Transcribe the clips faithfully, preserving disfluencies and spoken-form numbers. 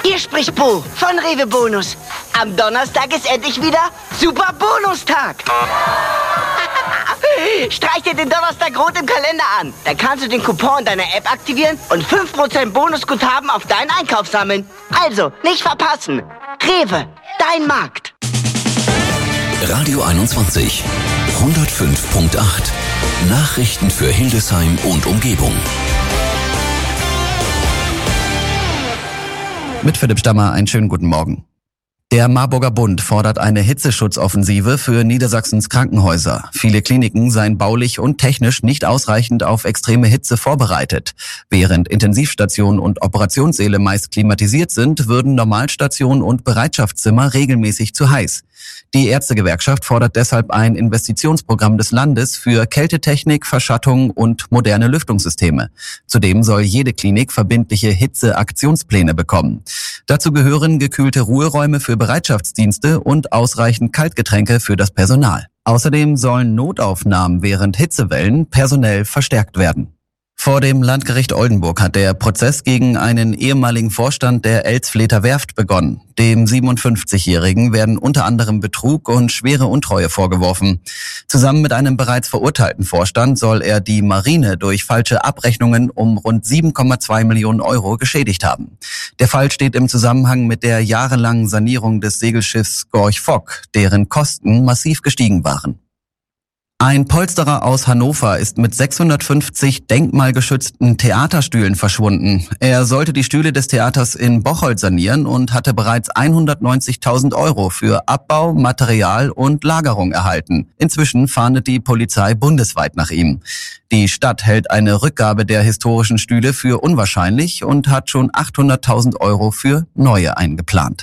Hier spricht Bo von Rewe Bonus. Am Donnerstag ist endlich wieder Super Bonustag. Streich dir den Donnerstag rot im Kalender an. Dann kannst du den Coupon in deiner App aktivieren und fünf Prozent Bonusguthaben auf deinen Einkauf sammeln. Also, nicht verpassen. Rewe, dein Markt. Radio einundzwanzig, hundertfünf Komma acht. Nachrichten für Hildesheim und Umgebung. Mit Philipp Stammer einen schönen guten Morgen. Der Marburger Bund fordert eine Hitzeschutzoffensive für Niedersachsens Krankenhäuser. Viele Kliniken seien baulich und technisch nicht ausreichend auf extreme Hitze vorbereitet. Während Intensivstationen und Operationssäle meist klimatisiert sind, würden Normalstationen und Bereitschaftszimmer regelmäßig zu heiß. Die Ärztegewerkschaft fordert deshalb ein Investitionsprogramm des Landes für Kältetechnik, Verschattung und moderne Lüftungssysteme. Zudem soll jede Klinik verbindliche Hitzeaktionspläne bekommen. Dazu gehören gekühlte Ruheräume für Bereitschaftsdienste und ausreichend Kaltgetränke für das Personal. Außerdem sollen Notaufnahmen während Hitzewellen personell verstärkt werden. Vor dem Landgericht Oldenburg hat der Prozess gegen einen ehemaligen Vorstand der Elsfleter Werft begonnen. Dem siebenundfünfzigjährigen werden unter anderem Betrug und schwere Untreue vorgeworfen. Zusammen mit einem bereits verurteilten Vorstand soll er die Marine durch falsche Abrechnungen um rund sieben Komma zwei Millionen Euro geschädigt haben. Der Fall steht im Zusammenhang mit der jahrelangen Sanierung des Segelschiffs Gorch Fock, deren Kosten massiv gestiegen waren. Ein Polsterer aus Hannover ist mit sechshundertfünfzig denkmalgeschützten Theaterstühlen verschwunden. Er sollte die Stühle des Theaters in Bocholt sanieren und hatte bereits hundertneunzigtausend Euro für Abbau, Material und Lagerung erhalten. Inzwischen fahndet die Polizei bundesweit nach ihm. Die Stadt hält eine Rückgabe der historischen Stühle für unwahrscheinlich und hat schon achthunderttausend Euro für neue eingeplant.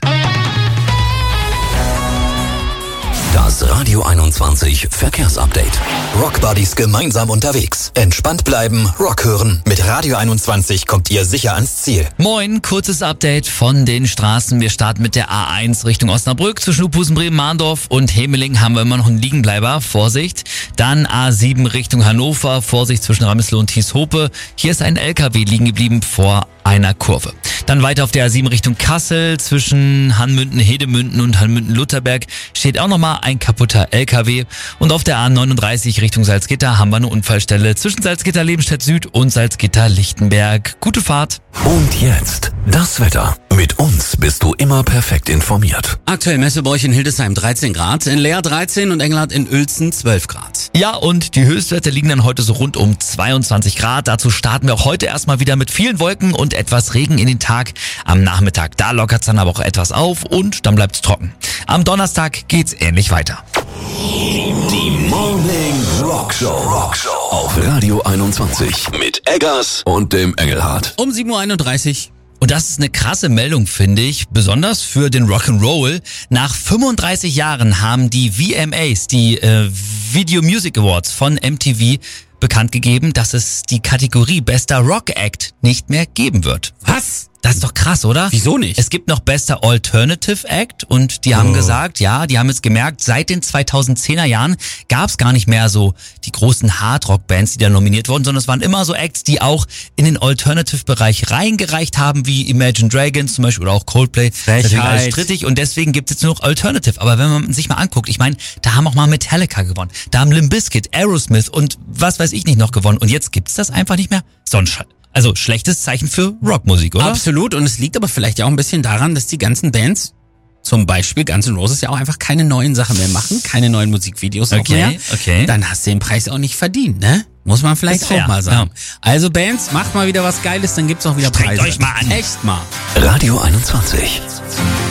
Das Radio einundzwanzig Verkehrsupdate. Rockbuddies gemeinsam unterwegs. Entspannt bleiben, Rock hören. Mit Radio einundzwanzig kommt ihr sicher ans Ziel. Moin, kurzes Update von den Straßen. Wir starten mit der A eins Richtung Osnabrück. Zwischen Uphusen, Bremen, Mahndorf und Hemeling haben wir immer noch einen Liegenbleiber. Vorsicht. Dann A sieben Richtung Hannover. Vorsicht zwischen Ramsloh und Thieshope. Hier ist ein L K W liegen geblieben vor einer Kurve. Dann weiter auf der A sieben Richtung Kassel. Zwischen Hanmünden, Hedemünden und Hanmünden-Lutherberg steht auch nochmal ein kaputter L K W. Und auf der A neununddreißig Richtung Salzgitter haben wir eine Unfallstelle zwischen Salzgitter-Lebenstedt Süd und Salzgitter-Lichtenberg. Gute Fahrt. Und jetzt das Wetter. Mit uns bist du immer perfekt informiert. Aktuell Messebräuch in Hildesheim dreizehn Grad, in Leer dreizehn und Engelhardt in Uelzen zwölf Grad. Ja, und die Höchstwerte liegen dann heute so rund um zweiundzwanzig Grad. Dazu starten wir auch heute erstmal wieder mit vielen Wolken und etwas Regen in den Tag. Am Nachmittag, da lockert es dann aber auch etwas auf und dann bleibt es trocken. Am Donnerstag geht's ähnlich weiter. Die Morning Rock Show. Rock Show auf Radio einundzwanzig mit Eggers und dem Engelhardt. Um sieben Uhr einunddreißig. Und das ist eine krasse Meldung, finde ich, besonders für den Rock'n'Roll. Nach fünfunddreißig Jahren haben die V M As, die äh, Video Music Awards von M T V, bekannt gegeben, dass es die Kategorie Bester Rock Act nicht mehr geben wird. Was? Das ist doch krass, oder? Wieso nicht? Es gibt noch Bester Alternative Act und die haben oh. gesagt, ja, die haben jetzt gemerkt, seit den zweitausendzehner Jahren gab es gar nicht mehr so die großen Hardrock-Bands, die da nominiert wurden, sondern es waren immer so Acts, die auch in den Alternative-Bereich reingereicht haben, wie Imagine Dragons zum Beispiel oder auch Coldplay. Frechheit. Das ist alles strittig und deswegen gibt es jetzt nur noch Alternative. Aber wenn man sich mal anguckt, ich meine, da haben auch mal Metallica gewonnen, da haben Limp Bizkit, Aerosmith und was weiß ich nicht noch gewonnen und jetzt gibt's das einfach nicht mehr. Sonnenschein. Also schlechtes Zeichen für Rockmusik, oder? Absolut, und es liegt aber vielleicht ja auch ein bisschen daran, dass die ganzen Bands, zum Beispiel Guns N' Roses, ja auch einfach keine neuen Sachen mehr machen, keine neuen Musikvideos okay, auch mehr. Okay. Dann hast du den Preis auch nicht verdient, ne? Muss man vielleicht auch fair, mal sagen. Ja. Also Bands, macht mal wieder was Geiles, dann gibt's auch wieder Strengt Preise. euch mal an. Echt mal. Radio einundzwanzig.